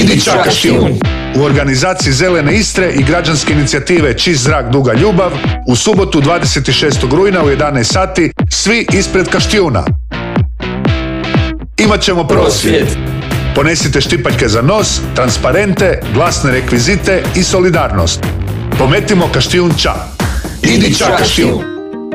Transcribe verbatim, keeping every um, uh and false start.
Idi ča Kaštijun. U organizaciji Zelene Istre i građanske inicijative Čist zrak, duga ljubav u subotu dvadeset šestog rujna u jedanaest sati svi ispred Kaštijuna. Imat ćemo prosvjed. Ponesite štipaljke za nos, transparente, glasne rekvizite i solidarnost. Pometimo Kaštijun ča. Idi ča Kaštijun.